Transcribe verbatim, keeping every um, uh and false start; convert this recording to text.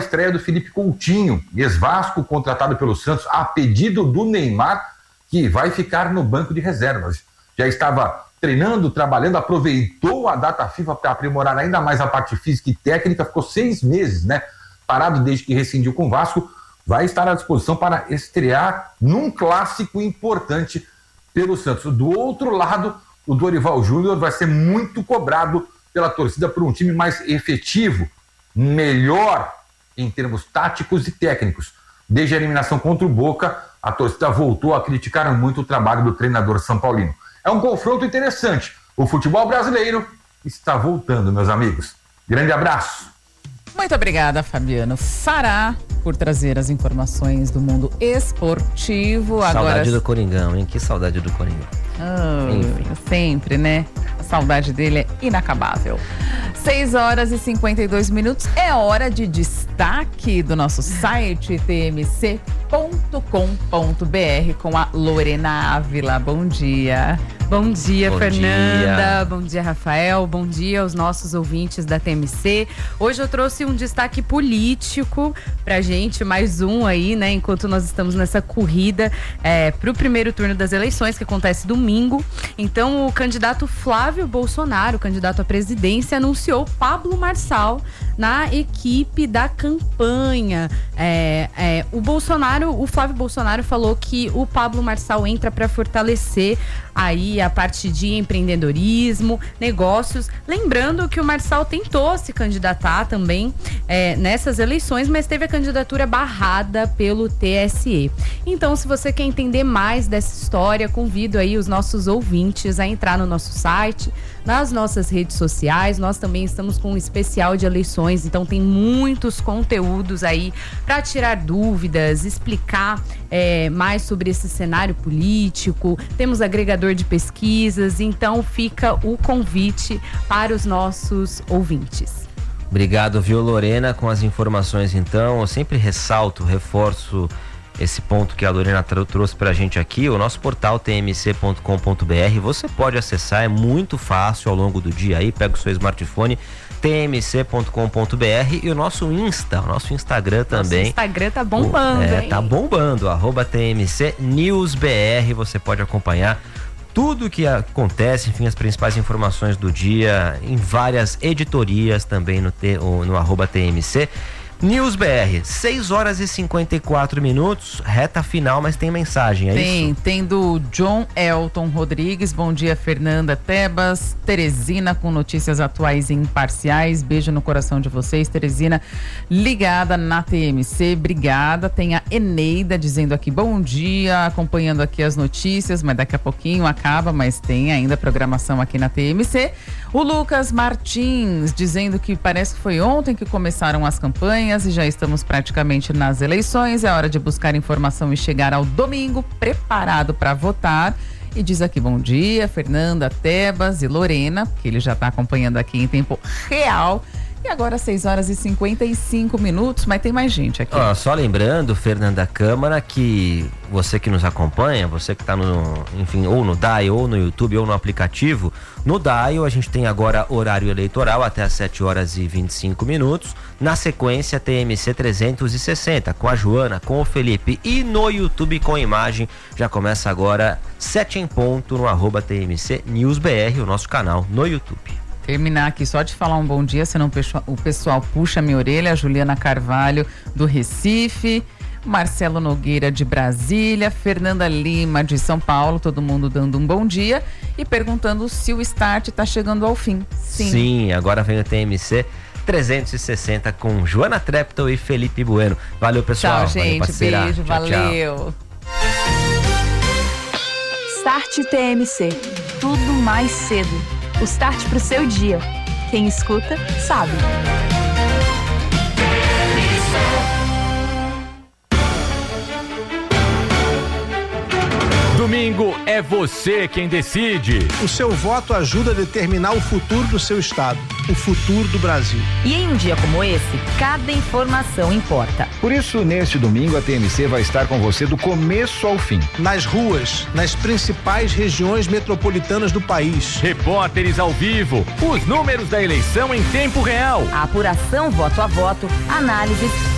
estreia do Felipe Coutinho, ex-Vasco, contratado pelo Santos a pedido do Neymar, que vai ficar no banco de reservas. Já estava treinando, trabalhando, aproveitou a data FIFA para aprimorar ainda mais a parte física e técnica, ficou seis meses, né? Parado desde que rescindiu com o Vasco, vai estar à disposição para estrear num clássico importante pelo Santos. Do outro lado, o Dorival Júnior vai ser muito cobrado pela torcida por um time mais efetivo, melhor em termos táticos e técnicos. Desde a eliminação contra o Boca, a torcida voltou a criticar muito o trabalho do treinador são paulino. É um confronto interessante. O futebol brasileiro está voltando, meus amigos. Grande abraço. Muito obrigada, Fabiano Fará, por trazer as informações do mundo esportivo. Saudade Agora... do Coringão, hein? Que saudade do Coringão. Oh, sempre, né? A saudade dele é inacabável. seis horas e cinquenta e dois minutos. É hora de destaque do nosso site t m c ponto com ponto b r com a Lorena Ávila. Bom dia. Bom dia, Bom Fernanda. dia. Bom dia, Rafael. Bom dia aos nossos ouvintes da T M C. Hoje eu trouxe um destaque político pra gente, mais um aí, né? Enquanto nós estamos nessa corrida é, pro primeiro turno das eleições, que acontece domingo. Então, o candidato Flávio Bolsonaro, candidato à presidência, anunciou Pablo Marçal na equipe da campanha. É, é, o Bolsonaro, o Flávio Bolsonaro falou que o Pablo Marçal entra para fortalecer aí a parte de empreendedorismo, negócios. Lembrando que o Marçal tentou se candidatar também é, nessas eleições, mas teve a candidatura barrada pelo T S E. Então, se você quer entender mais dessa história, convido aí os nossos ouvintes a entrar no nosso site, nas nossas redes sociais. Nós também estamos com um especial de eleições, então tem muitos conteúdos aí para tirar dúvidas, explicar é, mais sobre esse cenário político. Temos agregador de pesquisas, então fica o convite para os nossos ouvintes. Obrigado, viu, Lorena, com as informações. Então, eu sempre ressalto, reforço esse ponto que a Lorena trouxe pra gente aqui. O nosso portal t m c ponto com ponto b r, você pode acessar, é muito fácil ao longo do dia aí, pega o seu smartphone, t m c ponto com ponto b r, e o nosso Insta, o nosso Instagram também. Nosso Instagram tá bombando, é, hein? Tá bombando, arroba T M C News B R, você pode acompanhar tudo que acontece, enfim, as principais informações do dia, em várias editorias também no, T, no arroba T M C News B R. Seis horas e cinquenta e quatro minutos, reta final, mas tem mensagem, é tem, isso? Tem do John Elton Rodrigues. Bom dia, Fernanda, Tebas, Teresina, com notícias atuais e imparciais. Beijo no coração de vocês, Teresina, ligada na T M C, obrigada. Tem a Eneida dizendo aqui, bom dia, acompanhando aqui as notícias, mas daqui a pouquinho acaba, mas tem ainda programação aqui na T M C. O Lucas Martins dizendo que parece que foi ontem que começaram as campanhas e já estamos praticamente nas eleições. É hora de buscar informação e chegar ao domingo preparado para votar. E diz aqui, bom dia, Fernanda, Tebas e Lorena, que ele já está acompanhando aqui em tempo real. E agora seis horas e cinquenta e cinco minutos, mas tem mais gente aqui. Ó, só lembrando, Fernanda Câmara, que você que nos acompanha, você que está no, enfim, ou no Dial, ou no YouTube, ou no aplicativo, no Dial a gente tem agora horário eleitoral até às sete horas e vinte e cinco minutos. Na sequência, T M C trezentos e sessenta, com a Joana, com o Felipe, e no YouTube com imagem. Já começa agora, sete em ponto, no arroba T M C News B R, o nosso canal no YouTube. Terminar aqui só de falar um bom dia, senão o pessoal puxa a minha orelha. A Juliana Carvalho, do Recife, Marcelo Nogueira, de Brasília, Fernanda Lima, de São Paulo, todo mundo dando um bom dia e perguntando se o start está chegando ao fim. Sim. Sim, agora vem o T M C trezentos e sessenta com Joana Treptow e Felipe Bueno. Valeu, pessoal. Tchau, gente. Valeu, beijo, tchau, valeu. Tchau. Start T M C. Tudo mais cedo. O start pro seu dia. Quem escuta, sabe. Domingo é você quem decide. O seu voto ajuda a determinar o futuro do seu estado, o futuro do Brasil. E em um dia como esse, cada informação importa. Por isso, neste domingo, a T M C vai estar com você do começo ao fim. Nas ruas, nas principais regiões metropolitanas do país. Repórteres ao vivo, os números da eleição em tempo real. A apuração voto a voto, análises